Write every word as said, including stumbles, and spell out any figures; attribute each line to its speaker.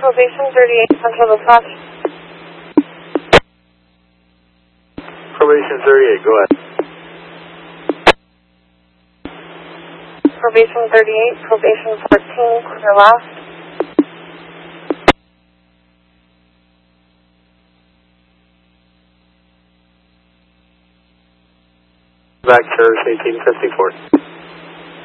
Speaker 1: Probation thirty-eight, Central Dispatch.
Speaker 2: Probation thirty-eight, go ahead.
Speaker 1: Probation thirty-eight, probation fourteen, clear last.
Speaker 2: Back service eighteen fifty-four.